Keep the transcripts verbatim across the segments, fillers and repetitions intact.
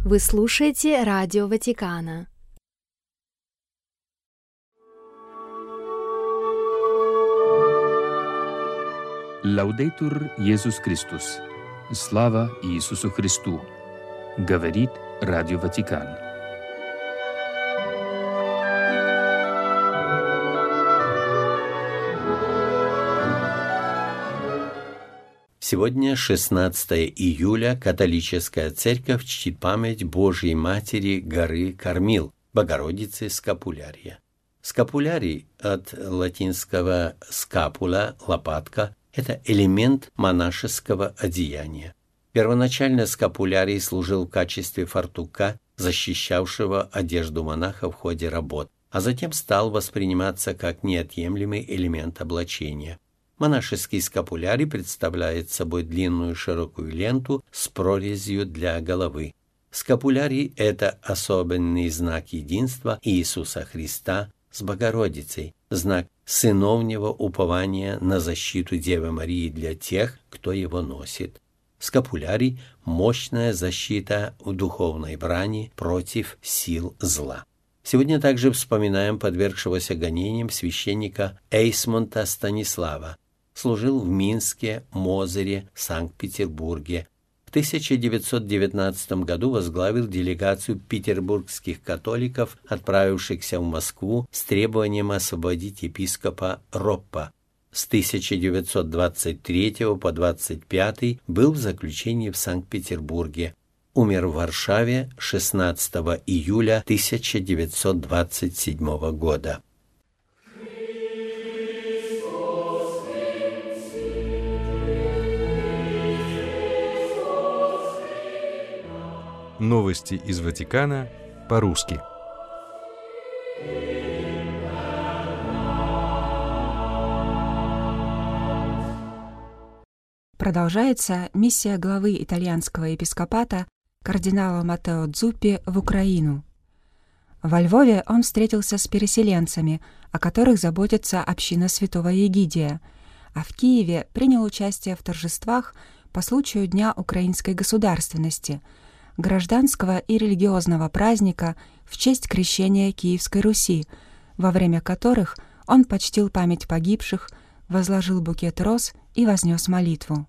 Вы слушаете Радио Ватикана. Лаудейтур Иисус Христос. Слава Иисусу Христу. Говорит Радио Ватикан. Сегодня, шестнадцатое июля, католическая церковь чтит память Божьей Матери горы Кормил, Богородицы Скапулярия. Скапулярий от латинского «скапула» – лопатка – это элемент монашеского одеяния. Первоначально скапулярий служил в качестве фартука, защищавшего одежду монаха в ходе работ, а затем стал восприниматься как неотъемлемый элемент облачения. Монашеский скапулярий представляет собой длинную широкую ленту с прорезью для головы. Скапулярий – это особенный знак единства Иисуса Христа с Богородицей, знак сыновнего упования на защиту Девы Марии для тех, кто его носит. Скапулярий – мощная защита в духовной брани против сил зла. Сегодня также вспоминаем подвергшегося гонениям священника Эйсмонта Станислава. Служил в Минске, Мозыре, Санкт-Петербурге. В тысяча девятьсот девятнадцатом году возглавил делегацию петербургских католиков, отправившихся в Москву с требованием освободить епископа Роппа. С тысяча девятьсот двадцать третьего по двадцать пятый был в заключении в Санкт-Петербурге. Умер в Варшаве шестнадцатого июля тысяча девятьсот двадцать седьмого года. Новости из Ватикана по-русски. Продолжается миссия главы итальянского епископата кардинала Маттео Дзуппи в Украину. Во Львове он встретился с переселенцами, о которых заботится община Святого Егидия, а в Киеве принял участие в торжествах по случаю Дня украинской государственности, гражданского и религиозного праздника в честь крещения Киевской Руси, во время которых он почтил память погибших, возложил букет роз и вознес молитву.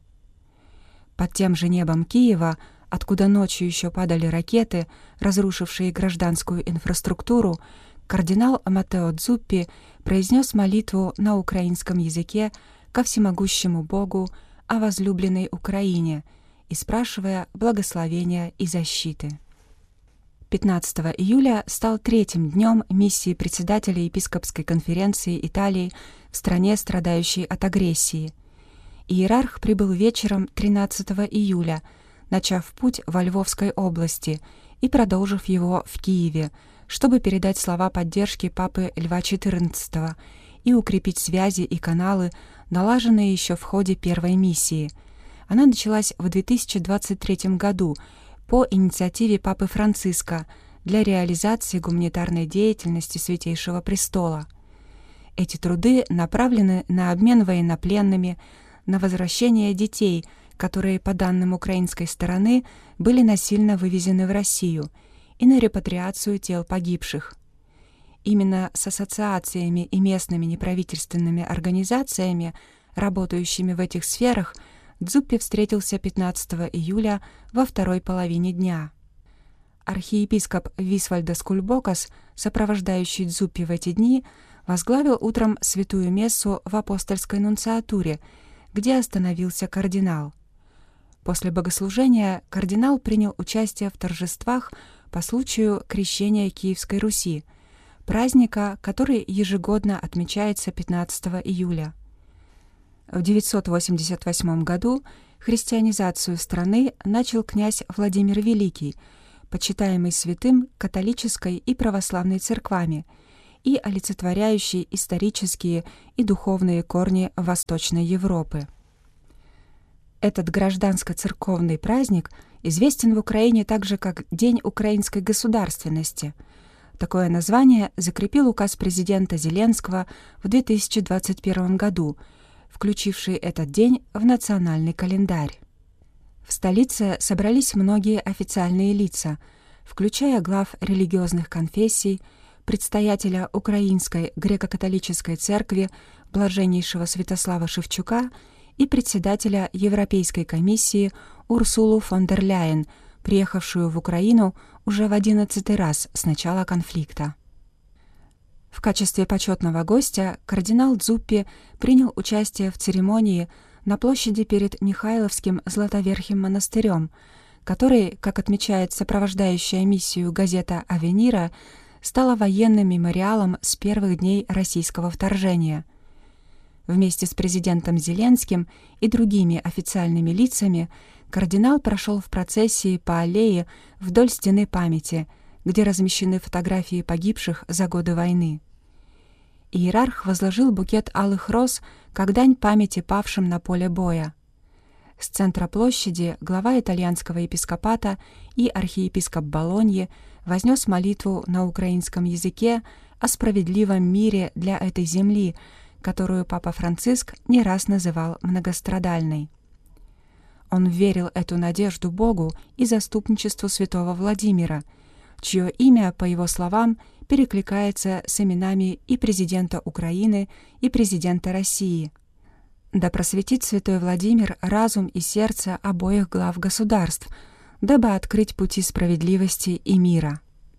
Под тем же небом Киева, откуда ночью еще падали ракеты, разрушившие гражданскую инфраструктуру, кардинал Маттео Дзуппи произнес молитву на украинском языке ко всемогущему Богу о возлюбленной Украине и спрашивая благословения и защиты. пятнадцатого июля стал третьим днем миссии председателя епископской конференции Италии в стране, страдающей от агрессии. Иерарх прибыл вечером тринадцатого июля, начав путь во Львовской области и продолжив его в Киеве, чтобы передать слова поддержки папы Льва четырнадцатого и укрепить связи и каналы, налаженные еще в ходе первой миссии. Она началась в две тысячи двадцать третьем году по инициативе папы Франциска для реализации гуманитарной деятельности Святейшего Престола. Эти труды направлены на обмен военнопленными, на возвращение детей, которые, по данным украинской стороны, были насильно вывезены в Россию, и на репатриацию тел погибших. Именно с ассоциациями и местными неправительственными организациями, работающими в этих сферах, Дзуппи встретился пятнадцатого июля во второй половине дня. Архиепископ Висвальдо Скульбокас, сопровождающий Дзуппи в эти дни, возглавил утром святую мессу в апостольской нунциатуре, где остановился кардинал. После богослужения кардинал принял участие в торжествах по случаю крещения Киевской Руси, праздника, который ежегодно отмечается пятнадцатого июля. В девятьсот восемьдесят восьмом году христианизацию страны начал князь Владимир Великий, почитаемый святым католической и православной церквами и олицетворяющий исторические и духовные корни Восточной Европы. Этот гражданско-церковный праздник известен в Украине также как День украинской государственности. Такое название закрепил указ президента Зеленского в две тысячи двадцать первом году, включивший этот день в национальный календарь. В столице собрались многие официальные лица, включая глав религиозных конфессий, предстоятеля Украинской греко-католической церкви блаженнейшего Святослава Шевчука и председателя Европейской комиссии Урсулу фон дер Ляйен, приехавшую в Украину уже в одиннадцатый раз с начала конфликта. В качестве почетного гостя кардинал Дзуппи принял участие в церемонии на площади перед Михайловским Златоверхим монастырем, который, как отмечает сопровождающая миссию газета «Авенира», стала военным мемориалом с первых дней российского вторжения. Вместе с президентом Зеленским и другими официальными лицами кардинал прошел в процессии по аллее вдоль стены памяти, где размещены фотографии погибших за годы войны. Иерарх возложил букет алых роз как дань памяти павшим на поле боя. С центра площади глава итальянского епископата и архиепископ Болоньи вознес молитву на украинском языке о справедливом мире для этой земли, которую Папа Франциск не раз называл многострадальной. Он верил эту надежду Богу и заступничеству святого Владимира, чье имя, по его словам, перекликается с именами и президента Украины, и президента России. Да просветит святой Владимир разум и сердце обоих глав государств, дабы открыть пути справедливости и мира.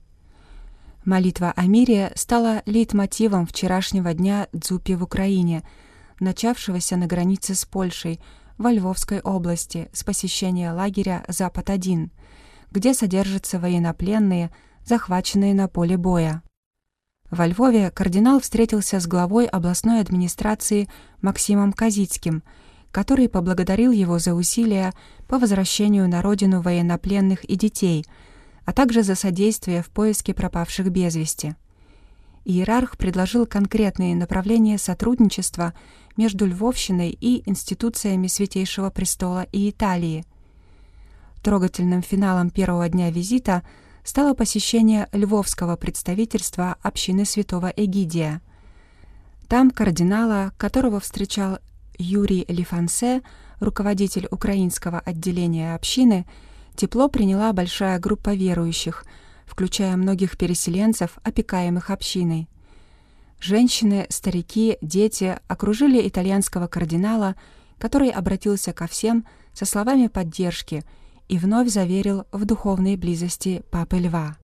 Молитва о мире стала лейтмотивом вчерашнего дня Дзуппи в Украине, начавшегося на границе с Польшей, во Львовской области, с посещения лагеря Запад один, где содержатся военнопленные, захваченные на поле боя. Во Львове кардинал встретился с главой областной администрации Максимом Козицким, который поблагодарил его за усилия по возвращению на родину военнопленных и детей, а также за содействие в поиске пропавших без вести. Иерарх предложил конкретные направления сотрудничества между Львовщиной и институциями Святейшего Престола и Италии. Трогательным финалом первого дня визита стало посещение львовского представительства общины святого Эгидия. Там кардинала, которого встречал Юрий Лифансе, руководитель украинского отделения общины, тепло приняла большая группа верующих, включая многих переселенцев, опекаемых общиной. Женщины, старики, дети окружили итальянского кардинала, который обратился ко всем со словами поддержки и вновь заверил в духовной близости Папы Льва.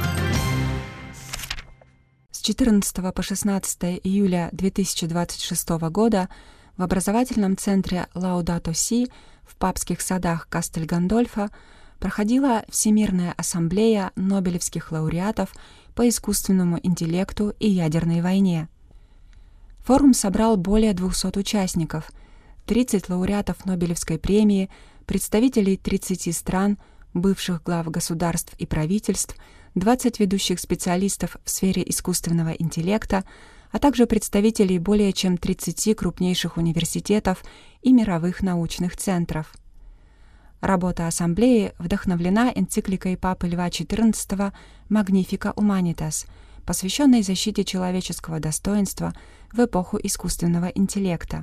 С четырнадцатого по шестнадцатое июля две тысячи двадцать шестого года в образовательном центре Лаудато Си в папских садах Кастель-Гандольфо проходила Всемирная ассамблея нобелевских лауреатов по искусственному интеллекту и ядерной войне. Форум собрал более двухсот участников, тридцать лауреатов Нобелевской премии, представителей тридцати стран, бывших глав государств и правительств, двадцать ведущих специалистов в сфере искусственного интеллекта, а также представителей более чем тридцати крупнейших университетов и мировых научных центров. Работа ассамблеи вдохновлена энцикликой Папы Льва четырнадцатого «Magnificat Humanitas», посвященной защите человеческого достоинства в эпоху искусственного интеллекта.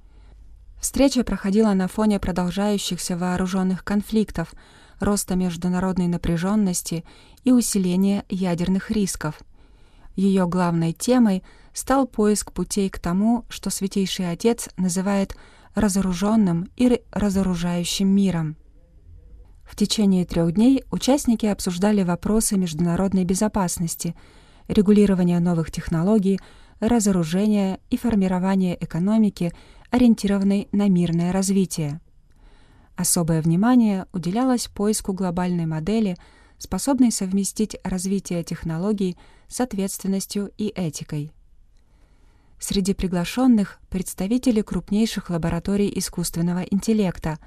Встреча проходила на фоне продолжающихся вооруженных конфликтов, роста международной напряженности и усиления ядерных рисков. Ее главной темой стал поиск путей к тому, что Святейший Отец называет разоруженным и разоружающим миром. В течение трех дней участники обсуждали вопросы международной безопасности, регулирования новых технологий, разоружения и формирования экономики, ориентированной на мирное развитие. Особое внимание уделялось поиску глобальной модели, способной совместить развитие технологий с ответственностью и этикой. Среди приглашенных представители крупнейших лабораторий искусственного интеллекта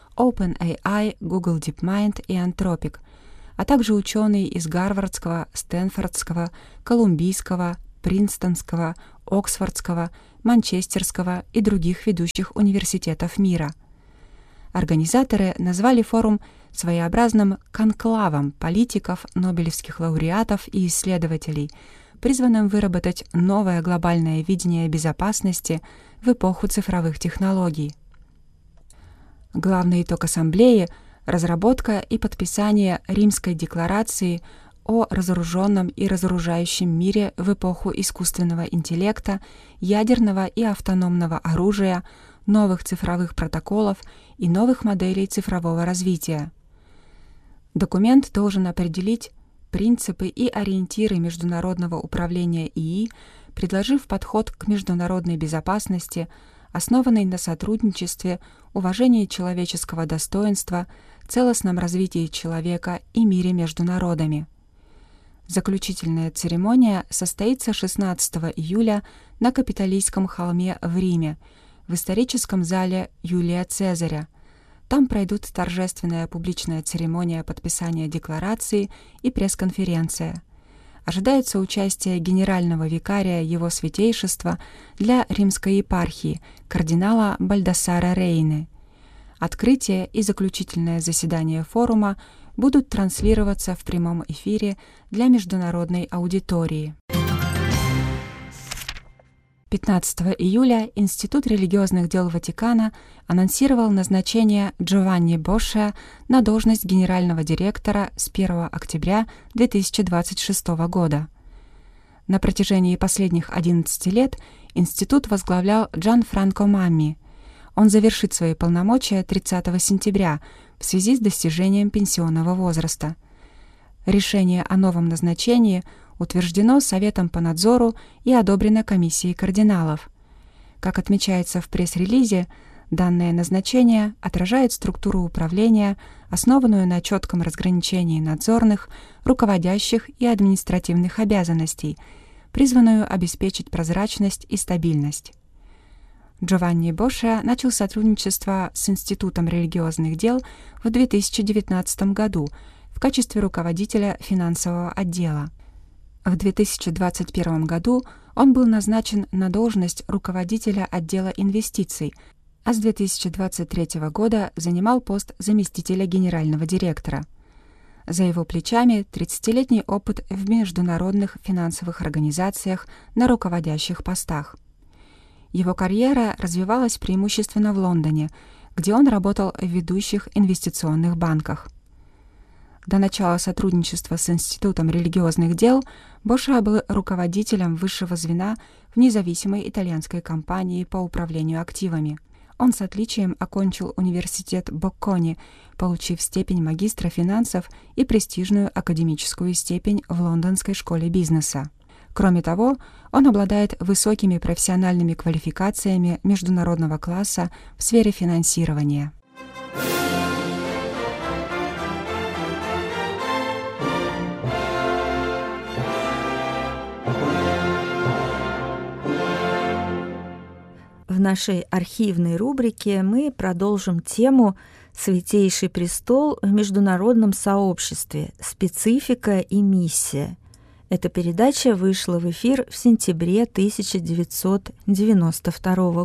OpenAI, Google DeepMind и Anthropic, а также ученые из Гарвардского, Стэнфордского, Колумбийского, Принстонского, Оксфордского, Манчестерского и других ведущих университетов мира. Организаторы назвали форум своеобразным конклавом политиков, нобелевских лауреатов и исследователей, призванным выработать новое глобальное видение безопасности в эпоху цифровых технологий. Главный итог ассамблеи разработка и подписание Римской декларации о разоруженном и разоружающем мире в эпоху искусственного интеллекта, ядерного и автономного оружия, новых цифровых протоколов и новых моделей цифрового развития. Документ должен определить принципы и ориентиры международного управления ИИ, предложив подход к международной безопасности, основанный на сотрудничестве, уважении человеческого достоинства, целостном развитии человека и мире между народами. Заключительная церемония состоится шестнадцатого июля на Капитолийском холме в Риме, в историческом зале Юлия Цезаря. Там пройдут торжественная публичная церемония подписания декларации и пресс-конференция. Ожидается участие генерального викария Его Святейшества для Римской епархии, кардинала Бальдасара Рейны. Открытие и заключительное заседание форума будут транслироваться в прямом эфире для международной аудитории. пятнадцатого июля Институт религиозных дел Ватикана анонсировал назначение Джованни Бошеа на должность генерального директора с первого октября две тысячи двадцать шестого года. На протяжении последних одиннадцати лет институт возглавлял Джанфранко Мамми. Он завершит свои полномочия тридцатого сентября в связи с достижением пенсионного возраста. Решение о новом назначении утверждено Советом по надзору и одобрено Комиссией кардиналов. Как отмечается в пресс-релизе, данное назначение отражает структуру управления, основанную на четком разграничении надзорных, руководящих и административных обязанностей, призванную обеспечить прозрачность и стабильность. Джованни Бошеа начал сотрудничество с Институтом религиозных дел в две тысячи девятнадцатом году в качестве руководителя финансового отдела. В две тысячи двадцать первом году он был назначен на должность руководителя отдела инвестиций, а с две тысячи двадцать третьего года занимал пост заместителя генерального директора. За его плечами тридцатилетний опыт в международных финансовых организациях на руководящих постах. Его карьера развивалась преимущественно в Лондоне, где он работал в ведущих инвестиционных банках. До начала сотрудничества с Институтом религиозных дел Бошеа был руководителем высшего звена в независимой итальянской компании по управлению активами. Он с отличием окончил университет Боккони, получив степень магистра финансов и престижную академическую степень в Лондонской школе бизнеса. Кроме того, он обладает высокими профессиональными квалификациями международного класса в сфере финансирования. В нашей архивной рубрике мы продолжим тему «Святейший престол в международном сообществе. Специфика и миссия». Эта передача вышла в эфир в сентябре тысяча девятьсот девяносто второго